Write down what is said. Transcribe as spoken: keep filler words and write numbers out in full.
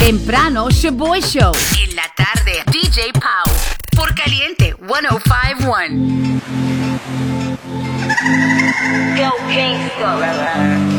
Temprano, Shaboy Show. En la tarde, D J Pau. Por Caliente ciento cinco punto uno. Go Gangsta.